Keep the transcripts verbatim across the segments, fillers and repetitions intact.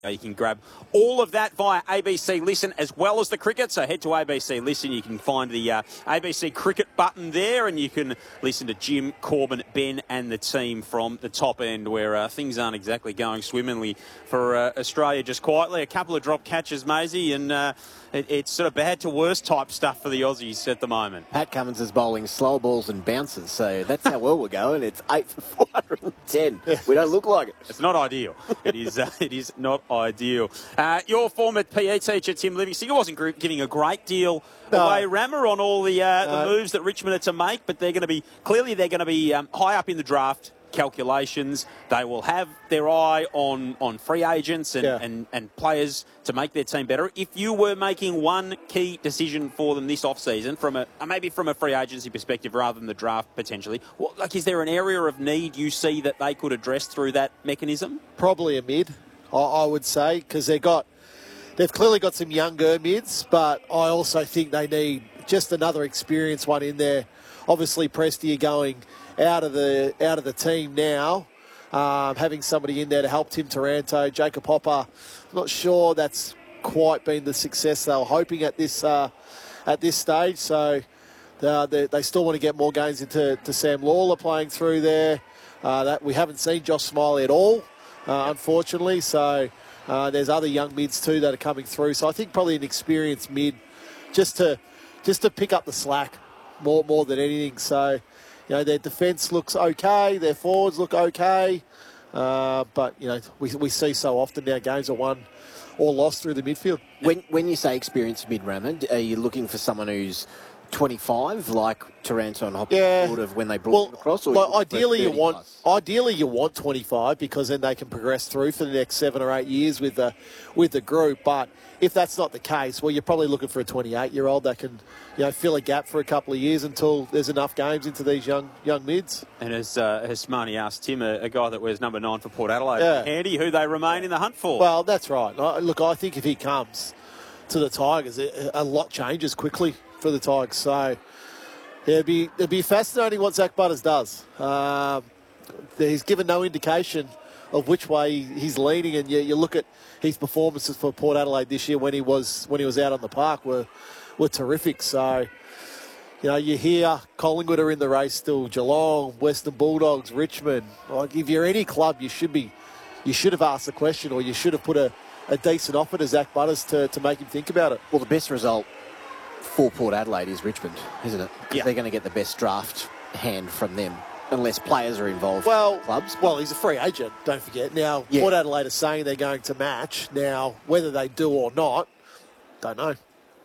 You can grab all of that via A B C Listen as well as the cricket. So head to A B C Listen. You can find the uh, A B C cricket button there, and you can listen to Jim, Corbin, Ben and the team from the top end, where uh, things aren't exactly going swimmingly for uh, Australia just quietly. A couple of drop catches, Maisie, and uh, it, it's sort of bad to worse type stuff for the Aussies at the moment. Pat Cummins is bowling slow balls and bounces, so that's how well we're going. It's eight for four hundred ten. We don't look like it. It's not ideal. It is uh, It is not ideal. Uh, your former P E teacher, Tim Livingston, wasn't gr- giving a great deal No. away, Rammer, on all the, uh, No. the moves that Richmond are to make, but they're going to be, clearly they're going to be um, high up in the draft calculations. They will have their eye on, on free agents and, Yeah. and, and players to make their team better. If you were making one key decision for them this off-season, from a uh, maybe from a free agency perspective rather than the draft potentially, what, like, is there an area of need you see that they could address through that mechanism? Probably a mid, I, I would say, because they got they've clearly got some younger mids, but I also think they need just another experienced one in there. Obviously, Prestia going out of the out of the team now, um, having somebody in there to help Tim Taranto, Jacob Hopper. I'm not sure that's quite been the success they were hoping at this uh, at this stage. So uh, they, they still want to get more games into to Sam Lawler playing through there. Uh, that we haven't seen Josh Smiley at all, uh, unfortunately. So uh, there's other young mids too that are coming through. So I think probably an experienced mid, just to just to pick up the slack more more than anything. So. You know, their defence looks okay, their forwards look okay, uh, but, you know, we, we see so often now games are won or lost through the midfield. When when you say experienced mid-rammer, are you looking for someone who's twenty-five, like Taranto and Hopper Yeah. would have when they brought Well, them across? Or like, you look for ideally you thirty want plus? ideally you want twenty-five, because then they can progress through for the next seven or eight years with the with the group. But if that's not the case, well, you're probably looking for a twenty-eight-year-old that can, you know, fill a gap for a couple of years until there's enough games into these young young mids. And as uh, as Smarty asked Tim, a, a guy that wears number nine for Port Adelaide, Yeah. Andy, who they remain in the hunt for. Well, that's right. I- Look, I think if he comes to the Tigers, a a lot changes quickly for the Tigers. So yeah, it'd be, it'd be fascinating what Zach Butters does. Um, he's given no indication of which way he's leaning, and you, you look at his performances for Port Adelaide this year when he was when he was out on the park were were terrific. So, you know, you hear Collingwood are in the race still, Geelong, Western Bulldogs, Richmond. Like, if you're any club, you should be, you should have asked the question, or you should have put a, a decent offer to Zach Butters to, to make him think about it. Well, the best result for Port Adelaide is Richmond, isn't it? 'Cause Yeah. they're going to get the best draft hand from them, unless players are involved. Well, in clubs. well, he's a free agent, don't forget. Now, Yeah. Port Adelaide are saying they're going to match. Now, whether they do or not, don't know.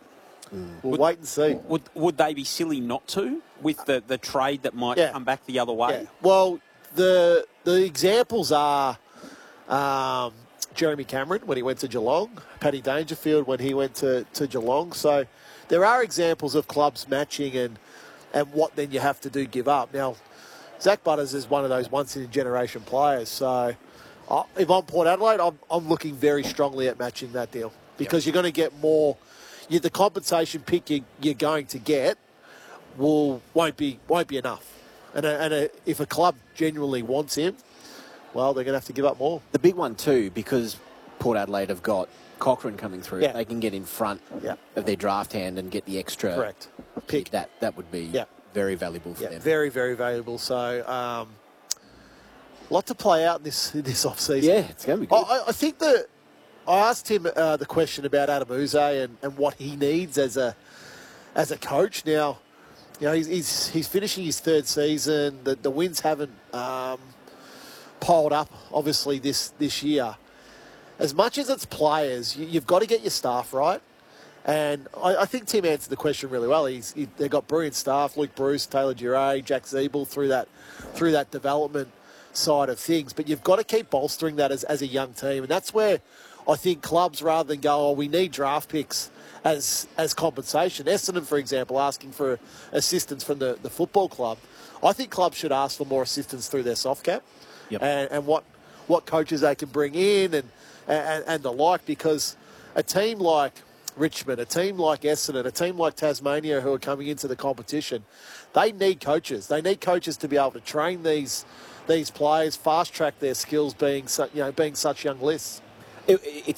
We'll Would- wait and see. Would would they be silly not to, with the, the trade that might Yeah. come back the other way? Yeah. Well, the the examples are um, Jeremy Cameron when he went to Geelong, Paddy Dangerfield when he went to, to Geelong. So there are examples of clubs matching and and what then you have to do give up. Now, Zach Butters is one of those once-in-a-generation players. So uh, if I'm Port Adelaide, I'm, I'm looking very strongly at matching that deal, because you're going to get more. You, the compensation pick you, you're going to get will won't be won't be enough. And, a, and a, if a club genuinely wants him, well, they're going to have to give up more. The big one too, because Port Adelaide have got Cochrane coming through. Yeah. They can get in front Yeah. of their draft hand and get the extra Correct. Pick. That that would be Yeah. very valuable for Yeah, them. very, very valuable. So, um, a lot to play out in this in this off season. Yeah, it's going to be good. I, I think that I asked him uh, the question about Adam Uze and, and what he needs as a as a coach. Now, you know, he's he's, he's finishing his third season. The the wins haven't um, piled up, obviously, this this year. As much as it's players, you, you've got to get your staff right. And I, I think Tim answered the question really well. He's he, they've got brilliant staff: Luke Bruce, Taylor Duray, Jack Zeeble through that through that development side of things. But you've got to keep bolstering that as, as a young team, and that's where I think clubs, rather than go, oh, we need draft picks as as compensation. Essendon, for example, asking for assistance from the, the football club. I think clubs should ask for more assistance through their soft cap, Yep. and, and what what coaches they can bring in and, and and the like. Because a team like Richmond, a team like Essendon, a team like Tasmania who are coming into the competition, they need coaches. They need coaches to be able to train these these players, fast track their skills, being su- you know being such young lists. It, it's